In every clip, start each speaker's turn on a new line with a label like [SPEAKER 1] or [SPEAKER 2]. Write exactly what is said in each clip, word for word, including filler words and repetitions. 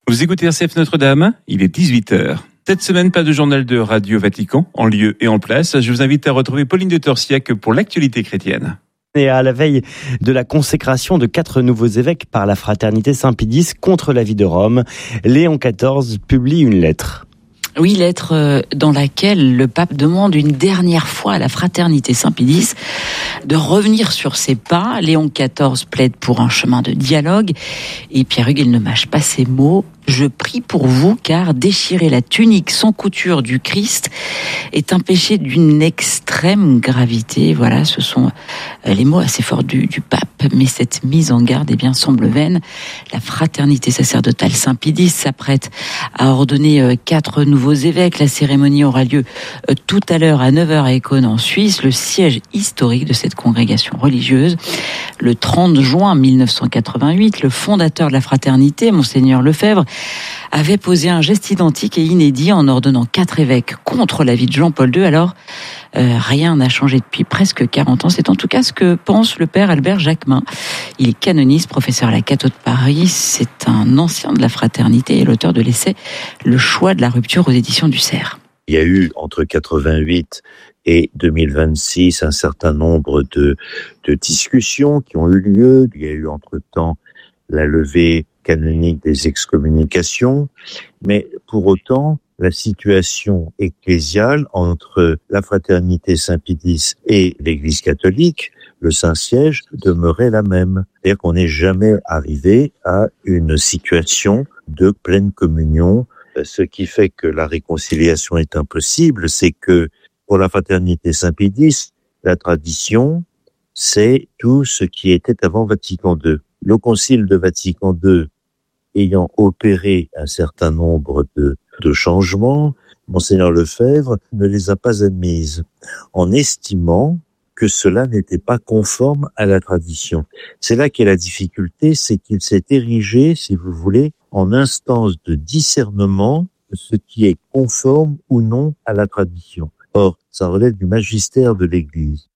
[SPEAKER 1] Vous écoutez R C F Notre-Dame, il est dix-huit heures. Cette semaine, pas de journal de Radio Vatican, en lieu et en place. Je vous invite à retrouver Pauline de Torsiac pour l'actualité chrétienne.
[SPEAKER 2] Et à la veille de la consécration de quatre nouveaux évêques par la fraternité Saint-Pédis contre la vie de Rome, Léon quatorze publie une lettre.
[SPEAKER 3] Oui, lettre dans laquelle le pape demande une dernière fois à la fraternité Saint-Pédis de revenir sur ses pas. Léon quatorze plaide pour un chemin de dialogue et Pierre-Hugues, il ne mâche pas ses mots. Je prie pour vous, car déchirer la tunique sans couture du Christ est un péché d'une extrême gravité. Voilà, ce sont les mots assez forts du, du pape. Mais cette mise en garde, eh bien, semble vaine. La fraternité sacerdotale Saint-Pédis s'apprête à ordonner quatre nouveaux évêques. La cérémonie aura lieu tout à l'heure à neuf heures à Écône en Suisse, le siège historique de cette congrégation religieuse. Le trente juin mille neuf cent quatre-vingt-huit, le fondateur de la fraternité, Monseigneur Lefebvre, avait posé un geste identique et inédit en ordonnant quatre évêques contre l'avis de Jean-Paul deux. Alors, euh, rien n'a changé depuis presque quarante ans. C'est en tout cas ce que pense le père Albert Jacquemin. Il est canoniste, professeur à la Catho de Paris. C'est un ancien de la fraternité et l'auteur de l'essai « Le choix de la rupture » aux éditions du Cerf.
[SPEAKER 4] Il y a eu entre quatre-vingt-huit et deux mille vingt-six un certain nombre de, de discussions qui ont eu lieu. Il y a eu entre-temps la levée canonique des excommunications, mais pour autant, la situation ecclésiale entre la fraternité Saint-Pédis et l'Église catholique, le Saint-Siège, demeurait la même. C'est-à-dire qu'on n'est jamais arrivé à une situation de pleine communion. Ce qui fait que la réconciliation est impossible, c'est que pour la fraternité Saint-Pédis, la tradition, c'est tout ce qui était avant Vatican deux. Le concile de Vatican deux ayant opéré un certain nombre de, de changements, Monseigneur Lefebvre ne les a pas admises, en estimant que cela n'était pas conforme à la tradition. C'est là qu'est la difficulté, c'est qu'il s'est érigé, si vous voulez, en instance de discernement de ce qui est conforme ou non à la tradition. Or, ça relève du magistère de l'Église.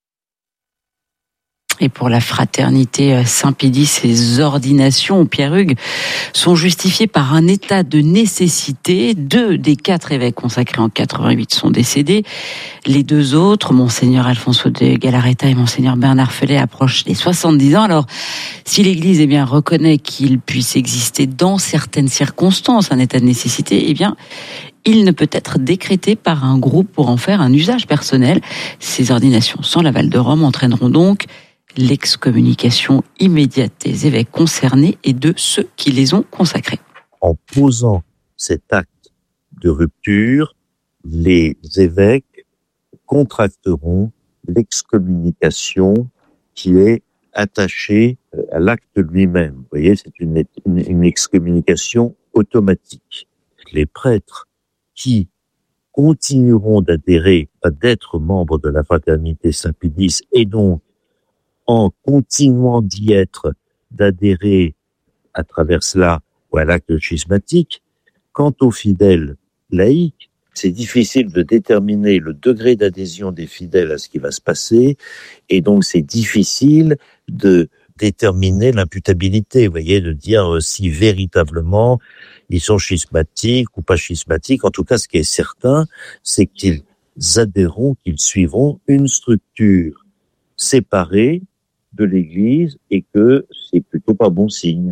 [SPEAKER 3] Et pour la fraternité Saint-Pédis, ces ordinations, Pierre-Hugues, sont justifiées par un état de nécessité. Deux des quatre évêques consacrés en quatre-vingt-huit sont décédés. Les deux autres, Monseigneur Alfonso de Galarreta et Monseigneur Bernard Fellet, approchent les soixante-dix ans. Alors, si l'Église eh bien, reconnaît qu'il puisse exister dans certaines circonstances un état de nécessité, eh bien, il ne peut être décrété par un groupe pour en faire un usage personnel. Ces ordinations sans l'aval de Rome entraîneront donc l'excommunication immédiate des évêques concernés et de ceux qui les ont consacrés.
[SPEAKER 4] En posant cet acte de rupture, les évêques contracteront l'excommunication qui est attachée à l'acte lui-même. Vous voyez, c'est une, une, une excommunication automatique. Les prêtres qui continueront d'adhérer, d'être membres de la fraternité Saint-Pédis et donc en continuant d'y être, d'adhérer à travers cela à l'acte schismatique. Quant aux fidèles laïcs, c'est difficile de déterminer le degré d'adhésion des fidèles à ce qui va se passer, et donc c'est difficile de déterminer l'imputabilité, vous voyez, de dire si véritablement ils sont schismatiques ou pas schismatiques. En tout cas, ce qui est certain, c'est qu'ils adhéreront, qu'ils suivront une structure séparée de l'Église et que c'est plutôt pas bon signe.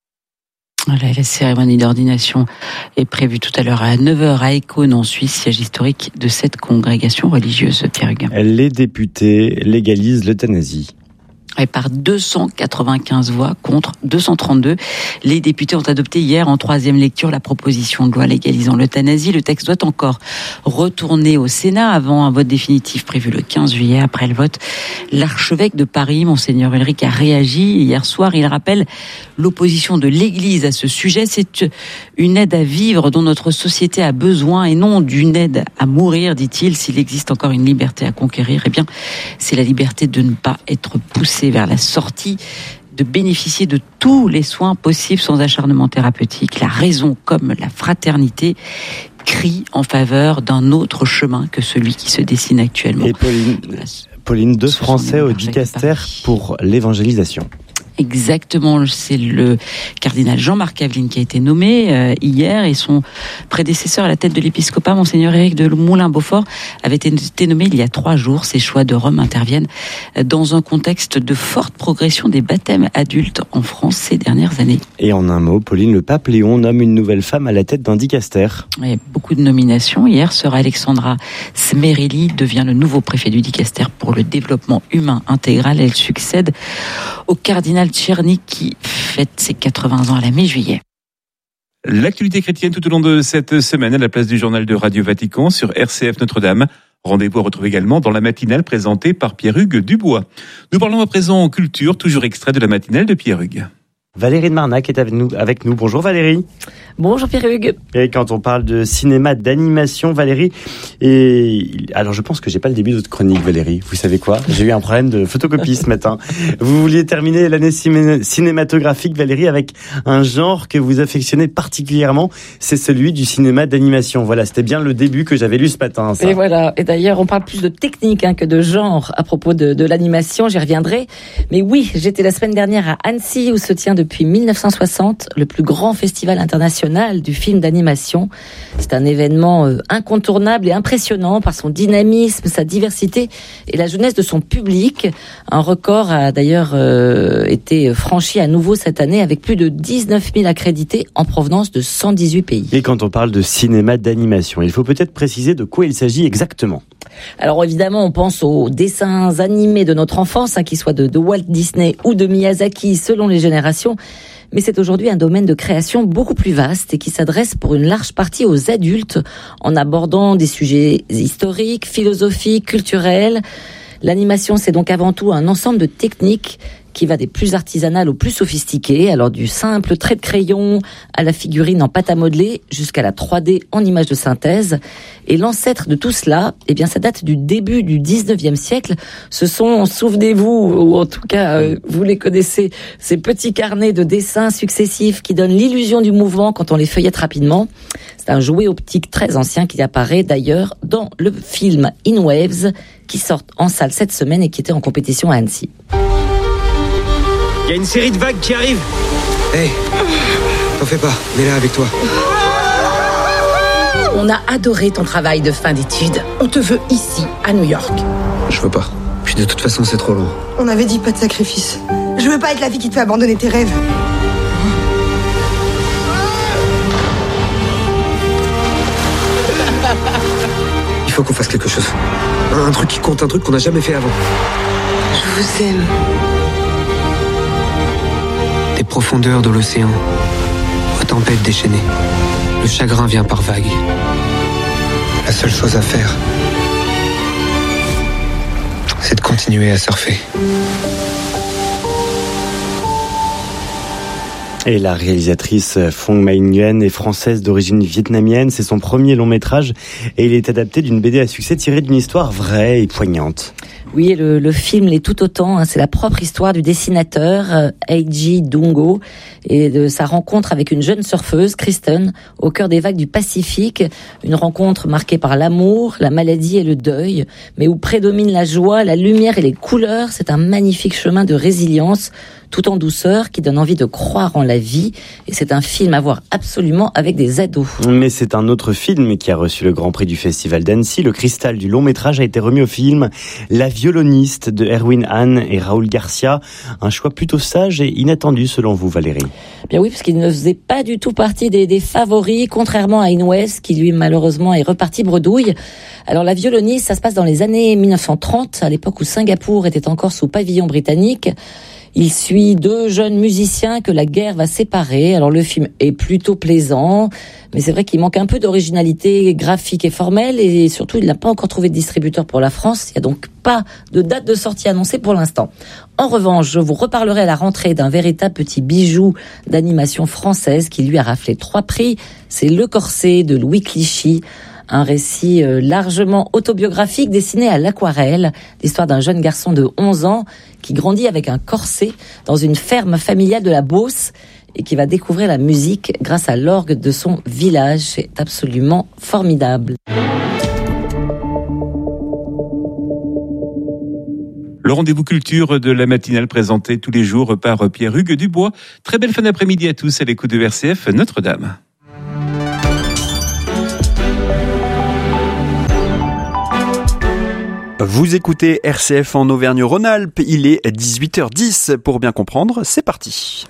[SPEAKER 3] Voilà, la cérémonie d'ordination est prévue tout à l'heure à neuf heures à Écône en Suisse, siège historique de cette congrégation religieuse, Pierre-Hugues.
[SPEAKER 2] Les députés légalisent l'euthanasie.
[SPEAKER 3] Et par deux cent quatre-vingt-quinze voix contre deux cent trente-deux, les députés ont adopté hier en troisième lecture la proposition de loi légalisant l'euthanasie. Le texte doit encore retourner au Sénat avant un vote définitif prévu le quinze juillet. Après le vote, l'archevêque de Paris, Monseigneur Ulrich, a réagi hier soir. Il rappelle l'opposition de l'Église à ce sujet. C'est une aide à vivre dont notre société a besoin et non d'une aide à mourir, dit-il. S'il existe encore une liberté à conquérir, eh bien, c'est la liberté de ne pas être poussé vers la sortie, de bénéficier de tous les soins possibles sans acharnement thérapeutique. La raison, comme la fraternité, crie en faveur d'un autre chemin que celui qui se dessine actuellement.
[SPEAKER 2] Et Pauline, Pauline deux Français au dicaster pour l'évangélisation.
[SPEAKER 3] Exactement, c'est le cardinal Jean-Marc Aveline qui a été nommé euh, hier, et son prédécesseur à la tête de l'épiscopat, Monseigneur Éric de Moulin-Beaufort, avait été nommé il y a trois jours. Ces choix de Rome interviennent dans un contexte de forte progression des baptêmes adultes en France ces dernières années.
[SPEAKER 2] Et en un mot, Pauline, le pape Léon nomme une nouvelle femme à la tête d'un dicaster.
[SPEAKER 3] Il y a beaucoup de nominations. Hier, sœur Alexandra Smerili devient le nouveau préfet du dicaster pour le développement humain intégral. Elle succède au cardinal Tcherny qui fête ses quatre-vingts ans à la mi-juillet.
[SPEAKER 1] L'actualité chrétienne tout au long de cette semaine à la place du journal de Radio Vatican sur R C F Notre-Dame. Rendez-vous à retrouver également dans la matinale présentée par Pierre-Hugues Dubois. Nous parlons à présent en culture, toujours extrait de la matinale de Pierre-Hugues.
[SPEAKER 2] Valérie de Marnac est avec nous, avec nous. Bonjour Valérie.
[SPEAKER 5] Bonjour Pierre-Hugues.
[SPEAKER 2] Et quand on parle de cinéma, d'animation, Valérie, et alors je pense que j'ai pas le début de votre chronique, Valérie. Vous savez quoi ? J'ai eu un problème de photocopie ce matin. Vous vouliez terminer l'année cinématographique, Valérie, avec un genre que vous affectionnez particulièrement, c'est celui du cinéma d'animation. Voilà, c'était bien le début que j'avais lu ce matin. Ça.
[SPEAKER 5] Et voilà. Et d'ailleurs, on parle plus de technique hein, que de genre à propos de, de l'animation. J'y reviendrai. Mais oui, j'étais la semaine dernière à Annecy où se tient depuis dix-neuf cent soixante le plus grand festival international du film d'animation. C'est un événement euh, incontournable et impressionnant par son dynamisme, sa diversité et la jeunesse de son public. Un record a d'ailleurs euh, été franchi à nouveau cette année avec plus de dix-neuf mille accrédités en provenance de cent dix-huit pays.
[SPEAKER 2] Et quand on parle de cinéma d'animation, il faut peut-être préciser de quoi il s'agit exactement.
[SPEAKER 5] Alors évidemment, on pense aux dessins animés de notre enfance, hein, qu'ils soient de, de Walt Disney ou de Miyazaki, selon les générations. Mais c'est aujourd'hui un domaine de création beaucoup plus vaste et qui s'adresse pour une large partie aux adultes en abordant des sujets historiques, philosophiques, culturels. L'animation, c'est donc avant tout un ensemble de techniques qui va des plus artisanales aux plus sophistiquées, alors du simple trait de crayon à la figurine en pâte à modeler jusqu'à la trois D en images de synthèse. Et l'ancêtre de tout cela, eh bien, ça date du début du dix-neuvième siècle. Ce sont, souvenez-vous, ou en tout cas, euh, vous les connaissez, ces petits carnets de dessins successifs qui donnent l'illusion du mouvement quand on les feuillette rapidement. C'est un jouet optique très ancien qui apparaît d'ailleurs dans le film In Waves qui sort en salle cette semaine et qui était en compétition à Annecy.
[SPEAKER 6] Il y a une série de vagues qui arrivent. Hé, hey, t'en fais pas, on est là avec toi.
[SPEAKER 7] On a adoré ton travail de fin d'études. On te veut ici, à New York.
[SPEAKER 6] Je veux pas. Puis de toute façon, c'est trop lourd.
[SPEAKER 8] On avait dit pas de sacrifice. Je veux pas être la fille qui te fait abandonner tes rêves.
[SPEAKER 6] Il faut qu'on fasse quelque chose. Un, un truc qui compte, un truc qu'on n'a jamais fait avant.
[SPEAKER 8] Je vous aime.
[SPEAKER 6] Des profondeurs de l'océan, aux tempêtes déchaînées. Le chagrin vient par vagues. La seule chose à faire, c'est de continuer à surfer.
[SPEAKER 2] Et la réalisatrice Phong Mai Nguyen est française d'origine vietnamienne. C'est son premier long métrage et il est adapté d'une B D à succès tirée d'une histoire vraie et poignante.
[SPEAKER 5] Oui, le, le film l'est tout autant. Hein, c'est la propre histoire du dessinateur euh, Eiji Dungo et de sa rencontre avec une jeune surfeuse, Kristen, au cœur des vagues du Pacifique. Une rencontre marquée par l'amour, la maladie et le deuil, mais où prédomine la joie, la lumière et les couleurs. C'est un magnifique chemin de résilience, tout en douceur, qui donne envie de croire en la vie. Et c'est un film à voir absolument avec des ados.
[SPEAKER 2] Mais c'est un autre film qui a reçu le Grand Prix du Festival d'Annecy. Le cristal du long métrage a été remis au film La violoniste de Erwin Hahn et Raoul Garcia. Un choix plutôt sage et inattendu selon vous, Valérie.
[SPEAKER 5] Bien oui, parce qu'il ne faisait pas du tout partie des, des favoris, contrairement à In Waves, qui lui malheureusement est reparti bredouille. Alors La violoniste, ça se passe dans les années dix-neuf cent trente, à l'époque où Singapour était encore sous pavillon britannique. Il suit deux jeunes musiciens que la guerre va séparer. Alors le film est plutôt plaisant, mais c'est vrai qu'il manque un peu d'originalité graphique et formelle, et surtout il n'a pas encore trouvé de distributeur pour la France. Il n'y a donc pas de date de sortie annoncée pour l'instant. En revanche, je vous reparlerai à la rentrée d'un véritable petit bijou d'animation française qui lui a raflé trois prix. C'est Le Corset de Louis Clichy. Un récit largement autobiographique dessiné à l'aquarelle, l'histoire d'un jeune garçon de onze ans qui grandit avec un corset dans une ferme familiale de la Beauce et qui va découvrir la musique grâce à l'orgue de son village. C'est absolument formidable.
[SPEAKER 1] Le rendez-vous culture de la matinale présenté tous les jours par Pierre-Hugues Dubois. Très belle fin d'après-midi à tous à l'écoute de R C F Notre-Dame.
[SPEAKER 9] Vous écoutez R C F en Auvergne-Rhône-Alpes, il est dix-huit heures dix. Pour bien comprendre, c'est parti.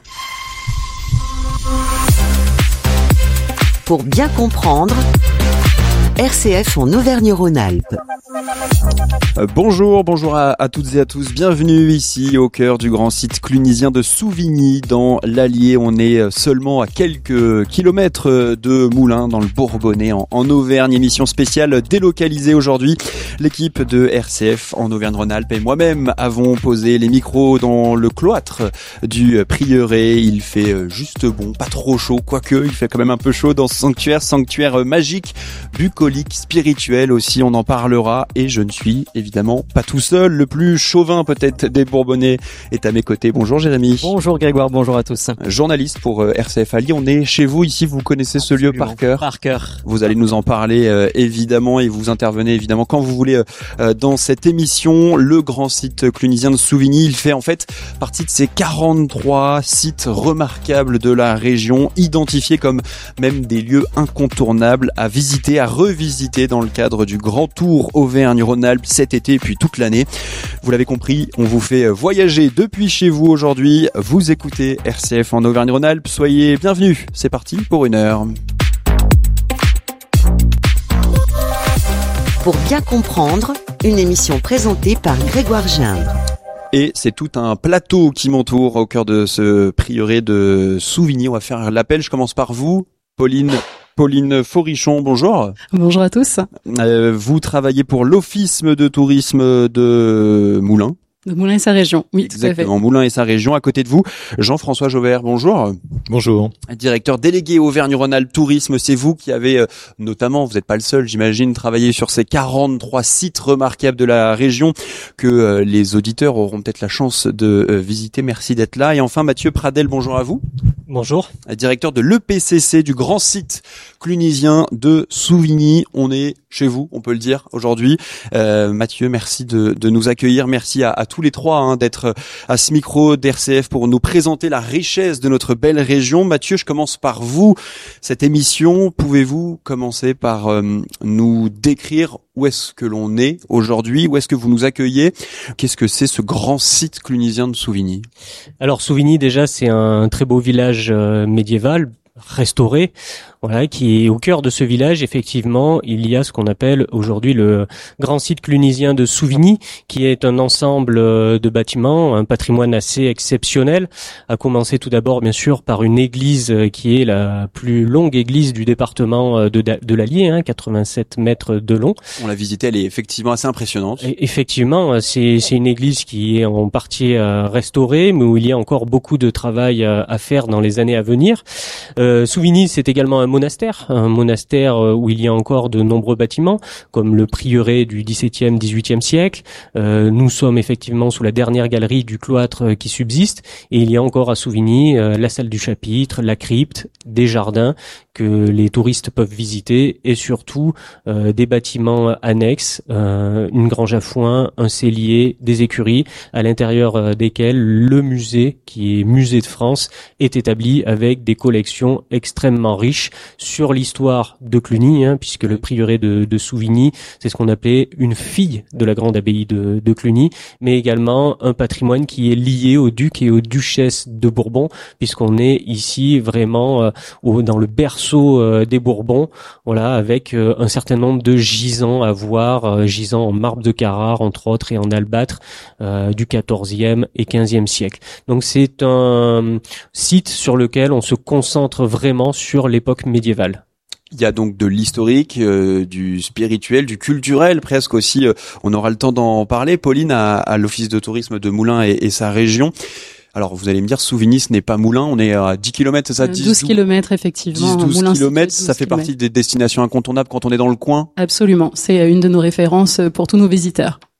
[SPEAKER 10] Pour bien comprendre, R C F en Auvergne-Rhône-Alpes.
[SPEAKER 9] Euh, bonjour, bonjour à, à toutes et à tous. Bienvenue ici au cœur du grand site clunisien de Souvigny dans l'Allier. On est seulement à quelques kilomètres de Moulins dans le Bourbonnais en, en Auvergne. Émission spéciale délocalisée aujourd'hui. L'équipe de R C F en Auvergne-Rhône-Alpes et moi-même avons posé les micros dans le cloître du prieuré. Il fait juste bon, pas trop chaud, quoique il fait quand même un peu chaud dans ce sanctuaire, sanctuaire magique, bucolique, spirituel aussi, on en parlera. Et je ne suis évidemment pas tout seul. Le plus chauvin peut-être des Bourbonnais est à mes côtés. Bonjour Jérémy.
[SPEAKER 11] Bonjour Grégoire, bonjour à tous.
[SPEAKER 9] Journaliste pour R C F Allier. On est chez vous ici, vous connaissez ce
[SPEAKER 11] Absolument.
[SPEAKER 9] lieu par cœur.
[SPEAKER 11] Par cœur.
[SPEAKER 9] Vous allez nous en parler euh, évidemment et vous intervenez évidemment quand vous voulez euh, dans cette émission. Le grand site clunisien de Souvigny, il fait en fait partie de ces quarante-trois sites remarquables de la région, identifiés comme même des lieux incontournables à visiter, à revisiter dans le cadre du Grand Tour Auvergne-Rhône-Alpes cet été et puis toute l'année. Vous l'avez compris, on vous fait voyager depuis chez vous aujourd'hui. Vous écoutez R C F en Auvergne-Rhône-Alpes. Soyez bienvenus. C'est parti pour une heure.
[SPEAKER 10] Pour bien comprendre, une émission présentée par Grégoire Gindre.
[SPEAKER 9] Et c'est tout un plateau qui m'entoure au cœur de ce prieuré de Souvigny. On va faire l'appel. Je commence par vous, Pauline. Pauline Forichon, bonjour.
[SPEAKER 12] Bonjour à tous.
[SPEAKER 9] Euh, vous travaillez pour l'Office de tourisme de Moulins.
[SPEAKER 12] De Moulins et sa région, oui,
[SPEAKER 9] Exactement,
[SPEAKER 12] tout à fait.
[SPEAKER 9] Moulins et sa région. À côté de vous, Jean-François Jauvert, bonjour.
[SPEAKER 13] Bonjour.
[SPEAKER 9] Directeur délégué Auvergne-Rhône-Alpes Tourisme, c'est vous qui avez euh, notamment, vous n'êtes pas le seul, j'imagine, travaillé sur ces quarante-trois sites remarquables de la région que euh, les auditeurs auront peut-être la chance de euh, visiter. Merci d'être là. Et enfin, Mathieu Pradel, bonjour à vous.
[SPEAKER 11] Bonjour.
[SPEAKER 9] Directeur de l'E P C C du grand site clunisien de Souvigny. On est chez vous, on peut le dire aujourd'hui. Euh, Mathieu, merci de, de nous accueillir. Merci à, à tous les trois hein, d'être à ce micro d'R C F pour nous présenter la richesse de notre belle région. Mathieu, je commence par vous. Cette émission, pouvez-vous commencer par euh, nous décrire où est-ce que l'on est aujourd'hui? Où est-ce que vous nous accueillez? Qu'est-ce que c'est ce grand site clunisien de Souvigny?
[SPEAKER 11] Alors Souvigny, déjà, c'est un très beau village euh, médiéval, restauré. Voilà, qui est au cœur de ce village. Effectivement, il y a ce qu'on appelle aujourd'hui le grand site clunisien de Souvigny, qui est un ensemble de bâtiments, un patrimoine assez exceptionnel. À commencer tout d'abord, bien sûr, par une église qui est la plus longue église du département de, de l'Allier, hein, quatre-vingt-sept mètres de long.
[SPEAKER 9] On l'a visitée, elle est effectivement assez impressionnante.
[SPEAKER 11] Et effectivement, c'est, c'est une église qui est en partie euh, restaurée, mais où il y a encore beaucoup de travail euh, à faire dans les années à venir. Euh, Souvigny, c'est également un monastère, un monastère où il y a encore de nombreux bâtiments, comme le prieuré du dix-septième, dix-huitième siècle. Euh, nous sommes effectivement sous la dernière galerie du cloître qui subsiste, et il y a encore à Souvigny euh, la salle du chapitre, la crypte, des jardins que les touristes peuvent visiter, et surtout euh, des bâtiments annexes, euh, une grange à foin, un cellier, des écuries, à l'intérieur euh, desquels le musée, qui est Musée de France, est établi avec des collections extrêmement riches sur l'histoire de Cluny, hein, puisque le prieuré de, de Souvigny, c'est ce qu'on appelait une fille de la grande abbaye de, de Cluny, mais également un patrimoine qui est lié aux ducs et aux duchesses de Bourbon, puisqu'on est ici vraiment euh, au, dans le berceau euh, des Bourbons, voilà, avec euh, un certain nombre de gisants à voir, euh, gisants en marbre de Carrare entre autres et en albâtre euh, du quatorzième et quinzième siècle. Donc c'est un site sur lequel on se concentre vraiment sur l'époque médiévale.
[SPEAKER 9] Il y a donc de l'historique, euh, du spirituel, du culturel presque aussi. Euh, on aura le temps d'en parler. Pauline, à, à l'Office de tourisme de Moulins et, et sa région. Alors, vous allez me dire, Souvigny, ce n'est pas Moulins. On est à dix kilomètres, c'est ça?
[SPEAKER 12] dix, douze kilomètres, effectivement.
[SPEAKER 9] dix, douze
[SPEAKER 12] Moulins,
[SPEAKER 9] kilomètres, ça fait partie des destinations incontournables quand on est dans le coin?
[SPEAKER 12] Absolument. C'est une de nos références pour tous nos visiteurs.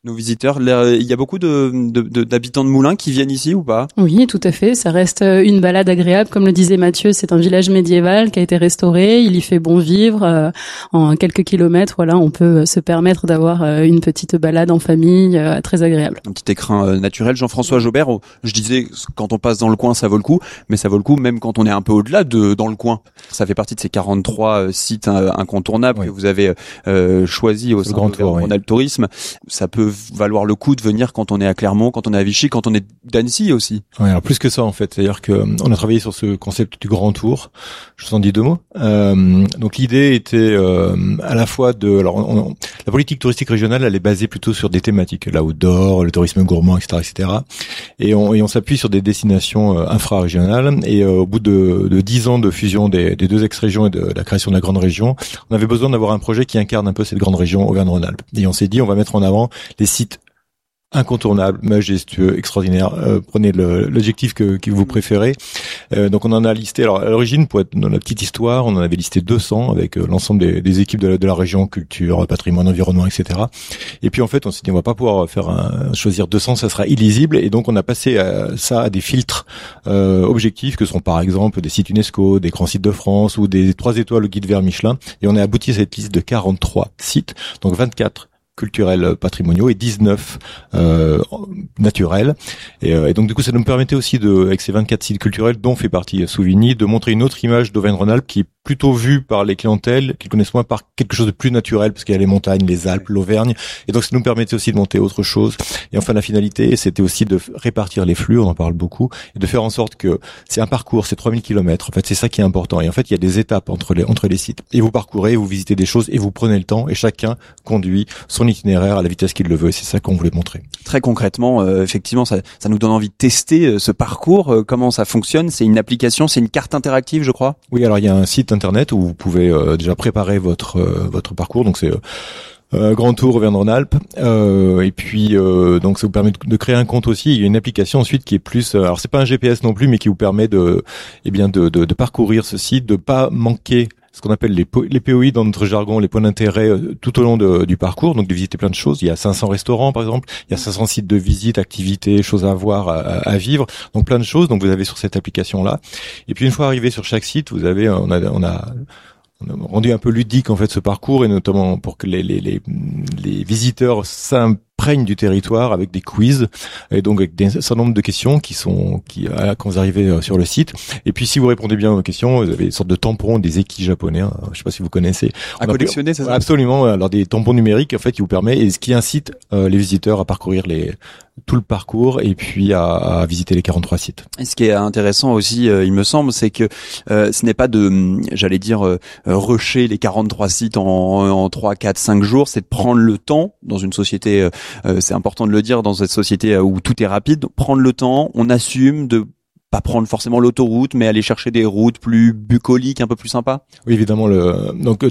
[SPEAKER 9] nos visiteurs. Il y a beaucoup de, de, de d'habitants de Moulins qui viennent ici ou pas?
[SPEAKER 12] Oui, tout à fait. Ça reste une balade agréable. Comme le disait Mathieu, c'est un village médiéval qui a été restauré. Il y fait bon vivre. Euh, en quelques kilomètres, voilà, on peut se permettre d'avoir euh, une petite balade en famille euh, très agréable.
[SPEAKER 9] Un petit écrin euh, naturel. Jean-François Jobert, je disais, quand on passe dans le coin, ça vaut le coup. Mais ça vaut le coup même quand on est un peu au-delà de dans le coin. Ça fait partie de ces quarante-trois euh, sites euh, incontournables oui. que vous avez euh, choisis au sein de Rhône-Alpes Tourisme. Ça peut valoir le coup de venir quand on est à Clermont, quand on est à Vichy, quand on est d'Annecy aussi.
[SPEAKER 13] Oui, alors plus que ça en fait, c'est-à-dire que on a travaillé sur ce concept du grand tour. Je vous en dis deux mots. Euh, donc l'idée était euh, à la fois de, alors on, on, la politique touristique régionale, elle est basée plutôt sur des thématiques, l'outdoor, le tourisme gourmand, et cetera, et cetera. Et on, et on s'appuie sur des destinations euh, infra-régionales. Et euh, au bout de, de dix ans de fusion des, des deux ex-régions et de la création de la grande région, on avait besoin d'avoir un projet qui incarne un peu cette grande région Auvergne-Rhône-Alpes. Et on s'est dit, on va mettre en avant les sites incontournables, majestueux, extraordinaires. Euh, prenez le, l'objectif que, que vous préférez. Euh, donc on en a listé. Alors à l'origine, pour être dans la petite histoire, on en avait listé deux cents avec euh, l'ensemble des, des équipes de la, de la région, culture, patrimoine, environnement, et cetera. Et puis en fait, on s'est dit on va pas pouvoir faire un, choisir deux cents, ça sera illisible. Et donc on a passé à, ça à des filtres euh, objectifs que sont par exemple des sites UNESCO, des grands sites de France ou des trois étoiles au guide vert Michelin. Et on a abouti à cette liste de quarante-trois sites, donc vingt-quatre culturels patrimoniaux et dix-neuf euh, naturels. Et, euh, et donc du coup, ça nous permettait aussi, de, avec ces vingt-quatre sites culturels dont fait partie Souvigny, de montrer une autre image d'Auvergne-Rhône-Alpes qui est plutôt vue par les clientèles, qui connaissent moins par quelque chose de plus naturel, parce qu'il y a les montagnes, les Alpes, l'Auvergne. Et donc ça nous permettait aussi de monter autre chose. Et enfin, la finalité, c'était aussi de répartir les flux, on en parle beaucoup, et de faire en sorte que c'est un parcours, c'est trois mille kilomètres. En fait, c'est ça qui est important. Et en fait, il y a des étapes entre les, entre les sites. Et vous parcourez, vous visitez des choses, et vous prenez le temps, et chacun conduit son itinéraire à la vitesse qu'il le veut. Et c'est ça qu'on voulait montrer.
[SPEAKER 9] Très concrètement, euh, effectivement, ça, ça nous donne envie de tester euh, ce parcours. Euh, comment ça fonctionne? C'est une application, c'est une carte interactive, je crois.
[SPEAKER 13] Oui, alors il y a un site internet où vous pouvez euh, déjà préparer votre euh, votre parcours. Donc c'est euh, euh, Grand Tour Auvergne-Rhône-Alpes. Euh, et puis euh, donc ça vous permet de, de créer un compte aussi. Il y a une application ensuite qui est plus. Euh, alors c'est pas un G P S non plus, mais qui vous permet de eh bien de, de, de parcourir ce site, de pas manquer ce qu'on appelle les, les P O I dans notre jargon, les points d'intérêt euh, tout au long de, du parcours, donc de visiter plein de choses. Il y a cinq cents restaurants par exemple, il y a cinq cents sites de visite, activités, choses à voir, à, à vivre, donc plein de choses. Donc vous avez sur cette application là. Et puis une fois arrivé sur chaque site, vous avez, on a, on a On a rendu un peu ludique en fait ce parcours, et notamment pour que les les les, les visiteurs s'imprègnent du territoire avec des quiz, et donc avec des, un certain nombre de questions qui sont qui quand vous arrivez sur le site. Et puis si vous répondez bien aux questions, vous avez une sorte de tampons, des équis japonais. Hein, je sais pas si vous connaissez.
[SPEAKER 9] À collectionner, c'est ça?
[SPEAKER 13] Absolument. Alors des tampons numériques en fait qui vous permet, et ce qui incite euh, les visiteurs à parcourir les tout le parcours et puis à, à visiter les quarante-trois sites.
[SPEAKER 9] Et ce qui est intéressant aussi, euh, il me semble, c'est que euh, ce n'est pas de, j'allais dire, euh, rusher les quarante-trois sites en, en trois, quatre, cinq jours, c'est de prendre le temps dans une société, euh, c'est important de le dire, dans cette société où tout est rapide, prendre le temps, on assume de pas prendre forcément l'autoroute, mais aller chercher des routes plus bucoliques, un peu plus sympas.
[SPEAKER 13] Oui, évidemment. Le donc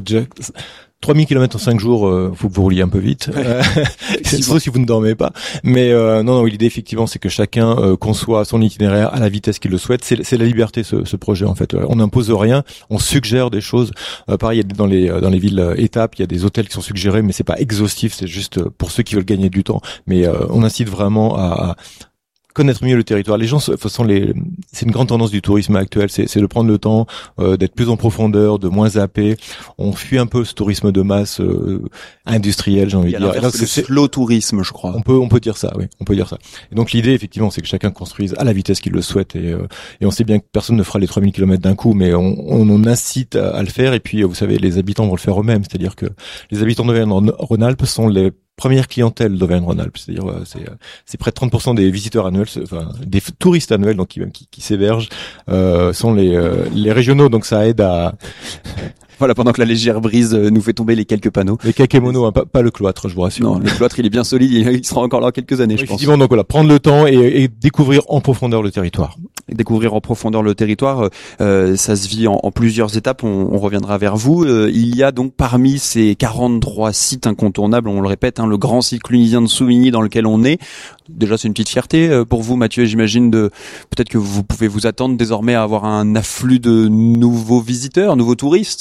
[SPEAKER 13] trois mille kilomètres en cinq jours, euh, faut que vous rouliez un peu vite, euh, sauf si vous ne dormez pas. Mais euh, non, non, l'idée effectivement, c'est que chacun euh, conçoit son itinéraire à la vitesse qu'il le souhaite. C'est, c'est la liberté, ce, ce projet en fait. On n'impose rien, on suggère des choses. Euh, pareil, dans les dans les villes euh, étapes, il y a des hôtels qui sont suggérés, mais c'est pas exhaustif. C'est juste pour ceux qui veulent gagner du temps. Mais euh, on incite vraiment à, à connaître mieux le territoire. Les gens, de toute façon, les, c'est une grande tendance du tourisme actuel, c'est, c'est de prendre le temps, euh, d'être plus en profondeur, de moins zapper. On fuit un peu ce tourisme de masse euh, industriel, j'ai envie de dire.
[SPEAKER 9] C'est, c'est le slow tourisme, je crois.
[SPEAKER 13] On peut, on peut dire ça, oui, on peut dire ça. Et donc l'idée, effectivement, c'est que chacun construise à la vitesse qu'il le souhaite. Et, euh, et on sait bien que personne ne fera les trois mille kilomètres d'un coup, mais on, on, on incite à, à le faire. Et puis, vous savez, les habitants vont le faire eux-mêmes. C'est-à-dire que les habitants d'Auvergne-Rhône-Alpes sont les première clientèle d'Auvergne-Rhône-Alpes, c'est-à-dire euh, c'est c'est près de trente pour cent des visiteurs annuels, enfin des touristes annuels donc qui qui, qui s'hébergent euh, sont les euh, les régionaux, donc ça aide à
[SPEAKER 9] voilà, pendant que la légère brise nous fait tomber les quelques panneaux.
[SPEAKER 13] Les kakémonos, hein, pas, pas le cloître, je vous rassure.
[SPEAKER 9] Non, le cloître, il est bien solide, il sera encore là quelques années, oui, je pense.
[SPEAKER 13] Effectivement, donc voilà, prendre le temps et, et découvrir en profondeur le territoire.
[SPEAKER 9] Découvrir en profondeur le territoire, euh, ça se vit en, en plusieurs étapes, on, on reviendra vers vous. Euh, il y a donc parmi ces quarante-trois sites incontournables, on le répète, hein, le grand site clunisien de Souvigny dans lequel on est. Déjà, c'est une petite fierté euh, pour vous, Mathieu, j'imagine, de peut-être que vous pouvez vous attendre désormais à avoir un afflux de nouveaux visiteurs, nouveaux touristes.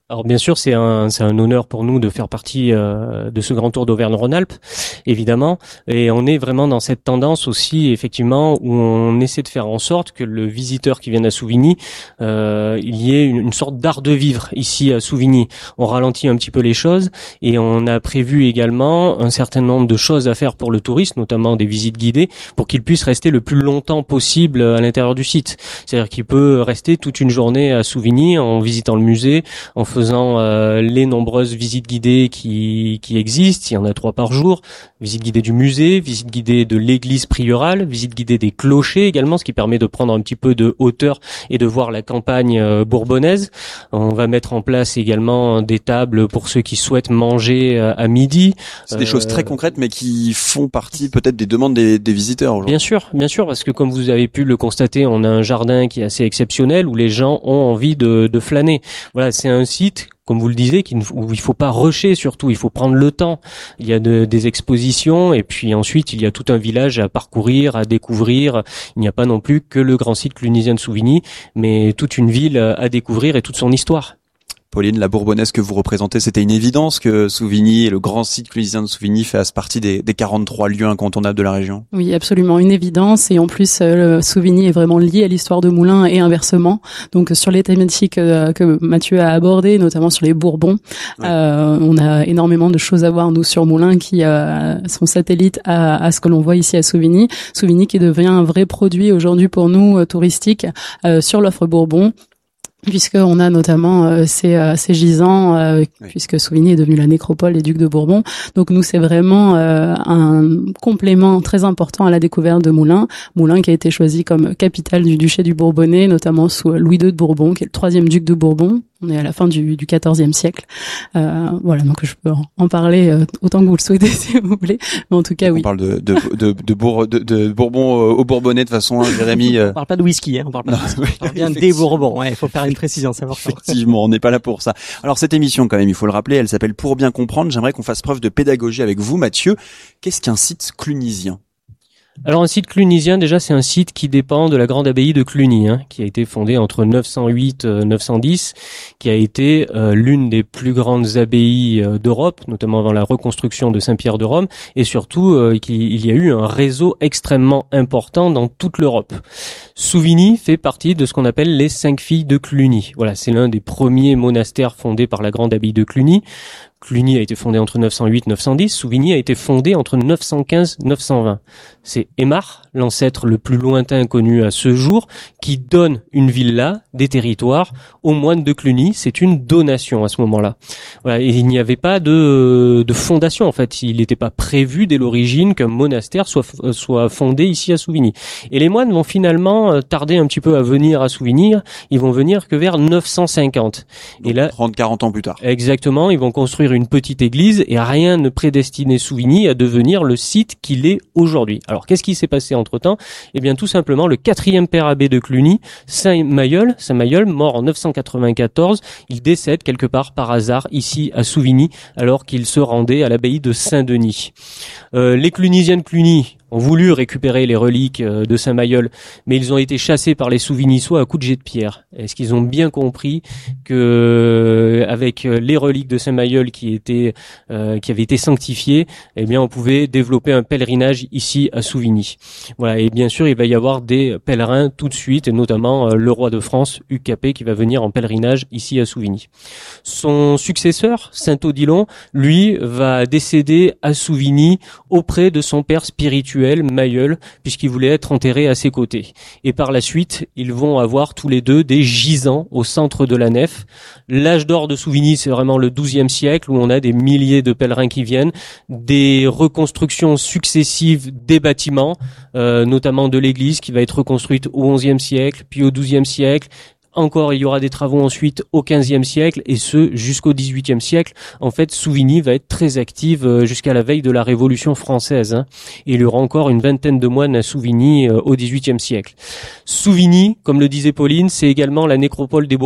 [SPEAKER 11] Alors bien sûr, c'est un c'est un honneur pour nous de faire partie euh, de ce grand tour d'Auvergne-Rhône-Alpes, évidemment, et on est vraiment dans cette tendance aussi, effectivement, où on essaie de faire en sorte que le visiteur qui vient à Souvigny, euh, il y ait une, une sorte d'art de vivre ici à Souvigny. On ralentit un petit peu les choses et on a prévu également un certain nombre de choses à faire pour le touriste, notamment des visites guidées, pour qu'il puisse rester le plus longtemps possible à l'intérieur du site. C'est-à-dire qu'il peut rester toute une journée à Souvigny en visitant le musée, en faisant euh, les nombreuses visites guidées qui qui existent. Il y en a trois par jour. Visite guidée du musée, visite guidée de l'église priorale, visite guidée des clochers également, ce qui permet de prendre un petit peu de hauteur et de voir la campagne euh, bourbonnaise. On va mettre en place également des tables pour ceux qui souhaitent manger euh, à midi.
[SPEAKER 9] C'est des euh, choses très concrètes, mais qui font partie peut-être des demandes des, des visiteurs aujourd'hui.
[SPEAKER 11] Bien sûr, bien sûr, parce que comme vous avez pu le constater, on a un jardin qui est assez exceptionnel où les gens ont envie de, de flâner. Voilà, c'est un site, comme vous le disiez, où il faut pas rusher surtout, il faut prendre le temps. Il y a de, des expositions et puis ensuite il y a tout un village à parcourir, à découvrir. Il n'y a pas non plus que le grand site clunisien de Souvigny, mais toute une ville à découvrir et toute son histoire.
[SPEAKER 9] Pauline, la Bourbonnaise que vous représentez, c'était une évidence que Souvigny et le grand site clunisien de Souvigny fassent partie des, des quarante-trois lieux incontournables de la région.
[SPEAKER 12] Oui, absolument, une évidence. Et en plus, euh, Souvigny est vraiment lié à l'histoire de Moulins et inversement. Donc, sur les thématiques euh, que Mathieu a abordées, notamment sur les Bourbons, ouais. euh, on a énormément de choses à voir, nous, sur Moulins, qui euh, sont satellites à, à ce que l'on voit ici à Souvigny. Souvigny qui devient un vrai produit aujourd'hui pour nous, euh, touristique, euh, sur l'offre Bourbon. Puisqu'on a notamment euh, ces, euh, ces gisants, euh, oui. puisque Souvigny est devenu la nécropole des ducs de Bourbon. Donc nous, c'est vraiment euh, un complément très important à la découverte de Moulins. Moulins qui a été choisi comme capitale du duché du Bourbonnais, notamment sous Louis deux de Bourbon, qui est le troisième duc de Bourbon. On est à la fin du, du quatorzième siècle. Euh, voilà, donc je peux en parler euh, autant que vous le souhaitez, si vous voulez. Mais en tout cas, oui.
[SPEAKER 9] On parle de de de de, Bour, de, de Bourbon au Bourbonnais de façon, hein, Jérémy.
[SPEAKER 14] On parle pas de whisky, hein. On parle pas. Non, de whisky. Oui, on parle bien des Bourbons. Ouais, il faut faire une précision, c'est important.
[SPEAKER 9] Effectivement, on n'est pas là pour ça. Alors cette émission, quand même, il faut le rappeler, elle s'appelle Pour bien comprendre. J'aimerais qu'on fasse preuve de pédagogie avec vous, Mathieu. Qu'est-ce qu'un site clunisien ?
[SPEAKER 11] Alors un site clunisien, déjà, c'est un site qui dépend de la grande abbaye de Cluny, hein, qui a été fondée entre neuf cent huit et neuf cent dix, qui a été euh, l'une des plus grandes abbayes euh, d'Europe, notamment avant la reconstruction de Saint-Pierre de Rome, et surtout euh, qu'il y a eu un réseau extrêmement important dans toute l'Europe. Souvigny fait partie de ce qu'on appelle les cinq filles de Cluny. Voilà, c'est l'un des premiers monastères fondés par la grande abbaye de Cluny. Cluny a été fondé entre neuf cent huit et neuf cent dix, Souvigny a été fondé entre neuf cent quinze et neuf cent vingt. C'est Aymar, l'ancêtre le plus lointain connu à ce jour, qui donne une villa, des territoires, aux moines de Cluny. C'est une donation à ce moment-là. Voilà, et il n'y avait pas de, de fondation, en fait. Il n'était pas prévu dès l'origine qu'un monastère soit, soit fondé ici à Souvigny. Et les moines vont finalement tarder un petit peu à venir à Souvigny. Ils vont venir que vers neuf cent cinquante.
[SPEAKER 9] Donc, et là, trente, quarante ans plus tard.
[SPEAKER 11] Exactement, ils vont construire une petite église et rien ne prédestinait Souvigny à devenir le site qu'il est aujourd'hui. Alors qu'est-ce qui s'est passé entre-temps ? Eh bien tout simplement le quatrième père abbé de Cluny, Saint Mayol, Saint Mayol, mort en neuf cent quatre-vingt-quatorze, il décède quelque part par hasard ici à Souvigny alors qu'il se rendait à l'abbaye de Saint-Denis. Euh, les Clunisiens de Cluny ont voulu récupérer les reliques de Saint-Mayol, mais ils ont été chassés par les Souvignissois à coups de jet de pierre. Est-ce qu'ils ont bien compris que, avec les reliques de Saint-Mayol qui étaient, euh, qui avaient été sanctifiées, eh bien, on pouvait développer un pèlerinage ici à Souvigny. Voilà. Et bien sûr, il va y avoir des pèlerins tout de suite, et notamment euh, le roi de France, Hugues Capet, qui va venir en pèlerinage ici à Souvigny. Son successeur, Saint-Odilon, lui, va décéder à Souvigny auprès de son père spirituel, Mayol, puisqu'il voulait être enterré à ses côtés. Et par la suite, ils vont avoir tous les deux des gisants au centre de la nef. L'âge d'or de Souvigny, c'est vraiment le douzième siècle, où on a des milliers de pèlerins qui viennent, des reconstructions successives des bâtiments, euh, notamment de l'église qui va être reconstruite au onzième siècle, puis au douzième siècle. Encore, il y aura des travaux ensuite au quinzième siècle et ce jusqu'au dix-huitième siècle. En fait, Souvigny va être très active jusqu'à la veille de la Révolution française. Hein, et il y aura encore une vingtaine de moines à Souvigny au dix-huitième siècle. Souvigny, comme le disait Pauline, c'est également la nécropole des Bourbons.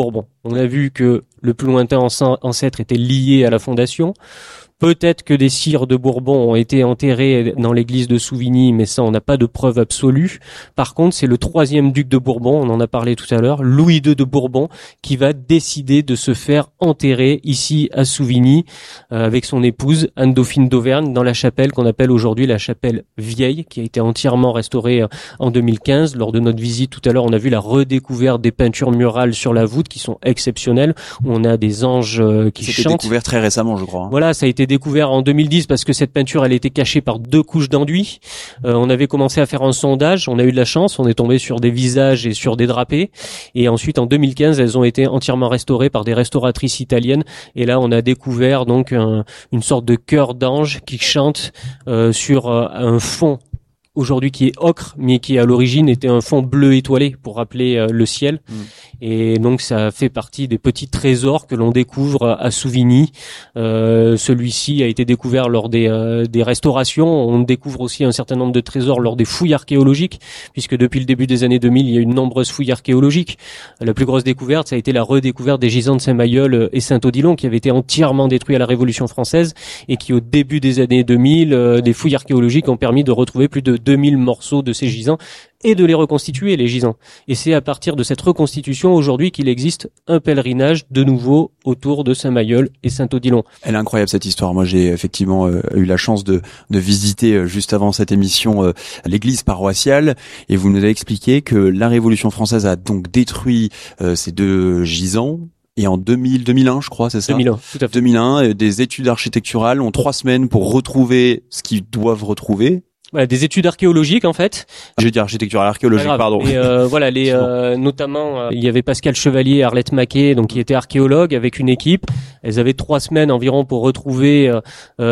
[SPEAKER 11] On a vu que le plus lointain ancêtre était lié à la fondation. Peut-être que des sires de Bourbon ont été enterrés dans l'église de Souvigny, mais ça, on n'a pas de preuve absolue. Par contre, c'est le troisième duc de Bourbon, on en a parlé tout à l'heure, Louis deux de Bourbon, qui va décider de se faire enterrer ici à Souvigny, euh, avec son épouse Anne-Dauphine d'Auvergne, dans la chapelle qu'on appelle aujourd'hui la chapelle vieille, qui a été entièrement restaurée euh, en deux mille quinze. Lors de notre visite tout à l'heure, on a vu la redécouverte des peintures murales sur la voûte, qui sont exceptionnelles, où on a des anges euh, qui
[SPEAKER 9] C'était
[SPEAKER 11] chantent.
[SPEAKER 9] découvert très récemment, je crois.
[SPEAKER 11] Voilà, ça a été découvert en deux mille dix parce que cette peinture elle était cachée par deux couches d'enduit. Euh, on avait commencé à faire un sondage, on a eu de la chance, on est tombé sur des visages et sur des drapés. Et ensuite en deux mille quinze, elles ont été entièrement restaurées par des restauratrices italiennes. Et là, on a découvert donc un, une sorte de chœur d'ange qui chante euh, sur euh, un fond aujourd'hui qui est ocre, mais qui à l'origine était un fond bleu étoilé pour rappeler euh, le ciel. Mmh. Et donc ça fait partie des petits trésors que l'on découvre à Souvigny. Euh, celui-ci a été découvert lors des, euh, des restaurations. On découvre aussi un certain nombre de trésors lors des fouilles archéologiques, puisque depuis le début des années deux mille, il y a eu de nombreuses fouilles archéologiques. La plus grosse découverte, ça a été la redécouverte des gisants de Saint-Mayol et Saint-Odilon, qui avaient été entièrement détruits à la Révolution française, et qui au début des années deux mille, euh, des fouilles archéologiques ont permis de retrouver plus de deux mille morceaux de ces gisants et de les reconstituer, les gisants. Et c'est à partir de cette reconstitution aujourd'hui qu'il existe un pèlerinage de nouveau autour de Saint-Mayol et Saint-Odilon.
[SPEAKER 9] Elle est incroyable cette histoire. Moi, j'ai effectivement euh, eu la chance de, de visiter euh, juste avant cette émission euh, l'église paroissiale, et vous nous avez expliqué que la Révolution française a donc détruit euh, ces deux gisants. Et en deux mille, deux mille un, je crois, c'est ça?
[SPEAKER 11] deux mille un, tout à fait.
[SPEAKER 9] deux mille un, des études architecturales ont trois semaines pour retrouver ce qu'ils doivent retrouver.
[SPEAKER 11] Voilà, des études archéologiques en fait.
[SPEAKER 9] Je vais dire architecturale archéologique, pardon.
[SPEAKER 11] Et euh, voilà, les euh, notamment euh, il y avait Pascal Chevalier et Arlette Maquet, donc qui étaient archéologues avec une équipe. Elles avaient trois semaines environ pour retrouver euh,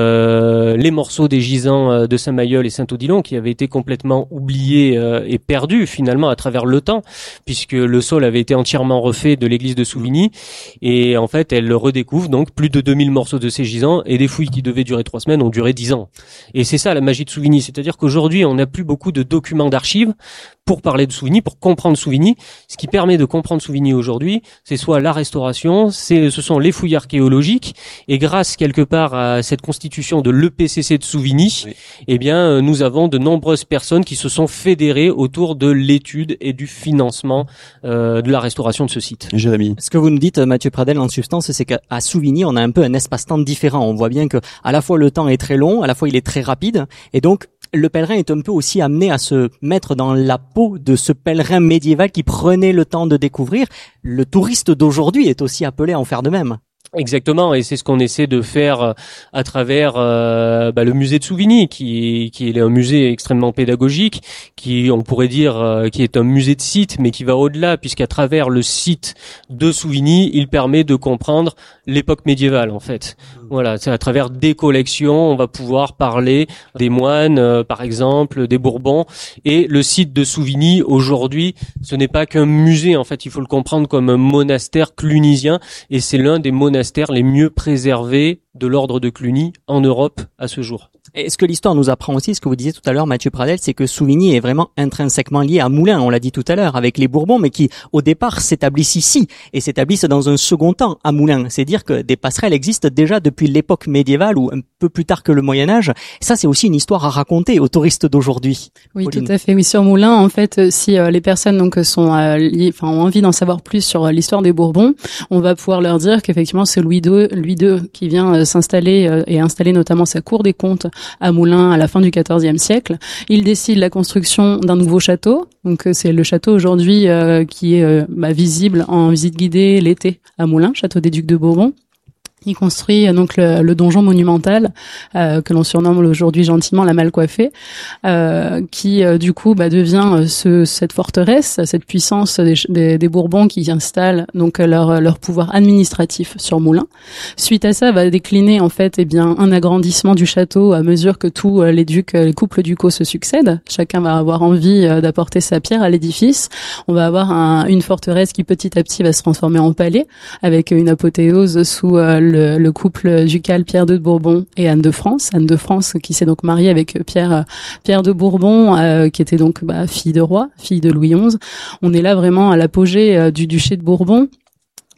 [SPEAKER 11] euh, les morceaux des gisants euh, de Saint-Mayol et Saint-Odilon qui avaient été complètement oubliés euh, et perdus finalement à travers le temps, puisque le sol avait été entièrement refait de l'église de Souvigny. Et en fait, elles redécouvrent donc plus de deux mille morceaux de ces gisants, et des fouilles qui devaient durer trois semaines ont duré dix ans. Et c'est ça la magie de Souvigny, c'est-à-dire qu'aujourd'hui, on n'a plus beaucoup de documents d'archives pour parler de Souvigny, pour comprendre Souvigny. Ce qui permet de comprendre Souvigny aujourd'hui, c'est soit la restauration, c'est, ce sont les fouilles archéologiques, et grâce quelque part à cette constitution de l'E P C C de Souvigny, oui. eh bien, nous avons de nombreuses personnes qui se sont fédérées autour de l'étude et du financement euh, de la restauration de ce site.
[SPEAKER 9] Jérémy.
[SPEAKER 14] Ce que vous nous dites, Mathieu Pradel, en substance, c'est qu'à Souvigny, on a un peu un espace-temps différent. On voit bien que à la fois le temps est très long, à la fois il est très rapide, et donc le pèlerin est un peu aussi amené à se mettre dans la peau de ce pèlerin médiéval qui prenait le temps de découvrir. Le touriste d'aujourd'hui est aussi appelé à en faire de même.
[SPEAKER 11] Exactement, et c'est ce qu'on essaie de faire à travers euh, bah, le musée de Souvigny, qui, qui est un musée extrêmement pédagogique, qui on pourrait dire euh, qui est un musée de site, mais qui va au-delà, puisqu'à travers le site de Souvigny, il permet de comprendre l'époque médiévale en fait. Voilà, c'est à travers des collections, on va pouvoir parler des moines, euh, par exemple, des Bourbons, et le site de Souvigny aujourd'hui, ce n'est pas qu'un musée en fait, il faut le comprendre comme un monastère clunisien, et c'est l'un des monastères les mieux préservés de l'ordre de Cluny en Europe à ce jour.
[SPEAKER 14] Et ce que l'histoire nous apprend aussi, ce que vous disiez tout à l'heure, Mathieu Pradel, c'est que Souvigny est vraiment intrinsèquement lié à Moulins, on l'a dit tout à l'heure, avec les Bourbons, mais qui, au départ, s'établissent ici, et s'établissent dans un second temps à Moulins. C'est dire que des passerelles existent déjà depuis l'époque médiévale, ou un peu plus tard que le Moyen-Âge. Ça, c'est aussi une histoire à raconter aux touristes d'aujourd'hui.
[SPEAKER 12] Oui,
[SPEAKER 14] Pauline.
[SPEAKER 12] Tout à fait. Oui, sur Moulins, en fait, si euh, les personnes donc sont euh, liées, enfin, ont envie d'en savoir plus sur euh, l'histoire des Bourbons, on va pouvoir leur dire qu'effectivement, c'est Louis deux, Louis deux qui vient euh, s'installer euh, et installer notamment sa cour des comptes à Moulins à la fin du quatorzième siècle. Il décide la construction d'un nouveau château. Donc c'est le château aujourd'hui euh, qui est euh, bah, visible en visite guidée l'été à Moulins, château des Ducs de Bourbon. Il construit donc le, le donjon monumental euh, que l'on surnomme aujourd'hui gentiment la Malcoiffée, euh, qui euh, du coup bah, devient ce, cette forteresse, cette puissance des, des, des Bourbons qui installent donc leur, leur pouvoir administratif sur Moulins. Suite à ça, va décliner en fait eh bien un agrandissement du château à mesure que tous les ducs, les couples ducaux se succèdent. Chacun va avoir envie d'apporter sa pierre à l'édifice. On va avoir un, une forteresse qui petit à petit va se transformer en palais avec une apothéose sous euh, Le, le couple ducal Pierre deux de Bourbon et Anne de France. Anne de France qui s'est donc mariée avec Pierre Pierre de Bourbon, euh, qui était donc bah, fille de roi, fille de Louis onze. On est là vraiment à l'apogée euh, du duché de Bourbon.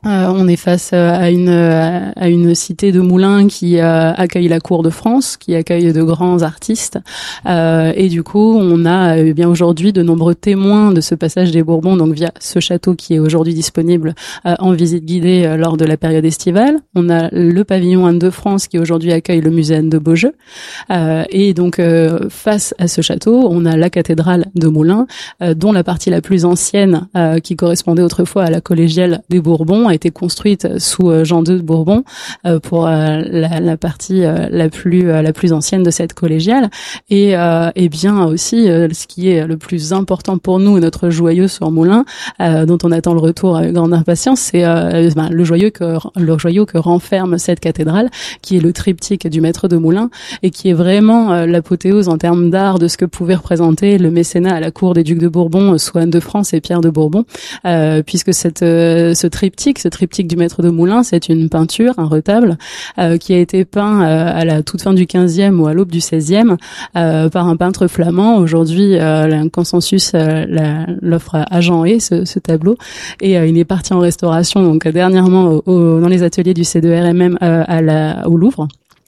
[SPEAKER 12] Euh, on est face à une à une cité de moulins qui euh, accueille la cour de France, qui accueille de grands artistes, euh, et du coup on a eh bien aujourd'hui de nombreux témoins de ce passage des Bourbons, donc via ce château qui est aujourd'hui disponible euh, en visite guidée euh, lors de la période estivale. On a le pavillon Anne de France qui aujourd'hui accueille le musée Anne de Beaujeu, euh, et donc euh, face à ce château on a la cathédrale de Moulins, euh, dont la partie la plus ancienne, euh, qui correspondait autrefois à la collégiale des Bourbons, a été construite sous Jean deux de Bourbon euh, pour euh, la, la partie euh, la plus euh, la plus ancienne de cette collégiale, et euh, et bien aussi euh, ce qui est le plus important pour nous, notre joyau sur Moulins, euh, dont on attend le retour avec grande impatience, c'est euh, ben, le joyau que le joyau que renferme cette cathédrale, qui est le triptyque du maître de Moulins, et qui est vraiment euh, l'apothéose en termes d'art de ce que pouvait représenter le mécénat à la cour des ducs de Bourbon, sous Anne de France et Pierre de Bourbon, euh, puisque cette euh, ce triptyque ce triptyque du maître de Moulins, c'est une peinture, un retable, euh, qui a été peint euh, à la toute fin du quinzième ou à l'aube du seizième euh, par un peintre flamand. Aujourd'hui, euh, un consensus euh, la, l'offre à Jean Hay, ce, ce tableau, et euh, il est parti en restauration donc dernièrement au, au, dans les ateliers du C deux R M M euh, à la, au Louvre.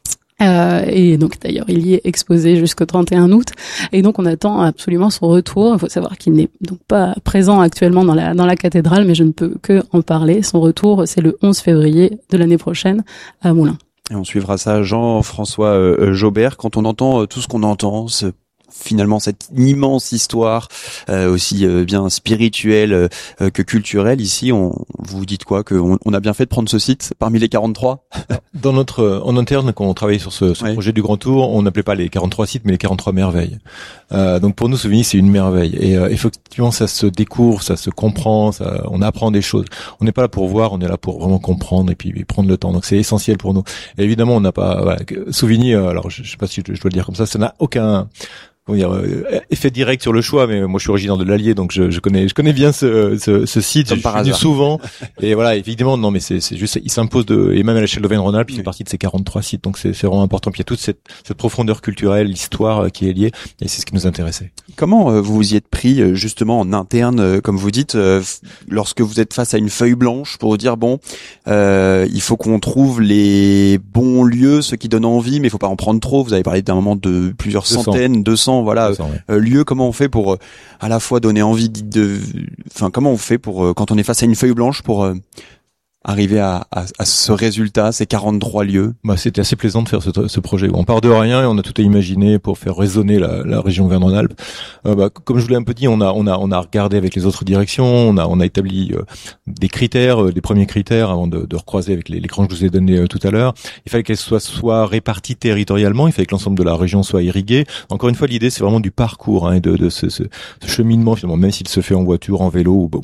[SPEAKER 12] Euh, et donc d'ailleurs il y est exposé jusqu'au trente et un août, et donc on attend absolument son retour. Il faut savoir qu'il n'est donc pas présent actuellement dans la dans la cathédrale, mais je ne peux que en parler. Son retour, c'est le onze février de l'année prochaine à Moulins.
[SPEAKER 9] Et on suivra ça, Jean-François euh, Jaubert. Quand on entend euh, tout ce qu'on entend, ce finalement cette immense histoire euh, aussi euh, bien spirituelle euh, que culturelle ici, on vous dites quoi, que on, on a bien fait de prendre ce site parmi les quarante-trois?
[SPEAKER 13] Dans notre en interne, quand on travaillait sur ce, ce ouais. projet du Grand Tour, on n'appelait pas les quarante-trois sites mais les quarante-trois merveilles. Euh, donc pour nous, Souvigny, c'est une merveille, et euh, effectivement ça se découvre, ça se comprend, ça, on apprend des choses. On n'est pas là pour voir, on est là pour vraiment comprendre et puis et prendre le temps. Donc c'est essentiel pour nous. Et évidemment, on n'a pas voilà, Souvigny, euh, alors je, je sais pas si je, je dois le dire comme ça, ça n'a aucun comment dire, euh, effet direct sur le choix, mais moi je suis originaire de l'Allier, donc je, je connais, je connais bien ce, ce, ce site. Comme je suis venu souvent, et voilà, évidemment, non, mais c'est, c'est juste, il s'impose de, et même à l'échelle de Auvergne-Rhône-Alpes, il fait partie de ces quarante-trois sites, donc c'est, c'est vraiment important. Puis il y a toute cette, cette profondeur culturelle, l'histoire qui est liée, et c'est ce qui nous intéressait.
[SPEAKER 9] Comment euh, vous vous y êtes pris justement en interne, euh, comme vous dites, euh, lorsque vous êtes face à une feuille blanche pour dire bon, euh, il faut qu'on trouve les bons lieux, ceux qui donnent envie, mais il faut pas en prendre trop. Vous avez parlé d'un moment de plusieurs centaines, deux cents, voilà, deux cents, ouais. euh, lieux. Comment on fait pour euh, à la fois donner envie de, enfin comment on fait pour euh, quand on est face à une feuille blanche pour euh, arriver à, à, à ce résultat, ces quarante-trois lieux?
[SPEAKER 13] Bah, c'était assez plaisant de faire ce, ce projet. On part de rien et on a tout à imaginer pour faire résonner la, la région Auvergne-Rhône-Alpes. Euh, bah, comme je vous l'ai un peu dit, on a, on a, on a regardé avec les autres directions, on a, on a établi euh, des critères, euh, des premiers critères avant de, de recroiser avec les, l'écran que je vous ai donné euh, tout à l'heure. Il fallait qu'elles soient soit réparties territorialement, il fallait que l'ensemble de la région soit irrigué. Encore une fois, l'idée c'est vraiment du parcours, hein, et de, de ce, ce, ce cheminement finalement, même s'il se fait en voiture, en vélo ou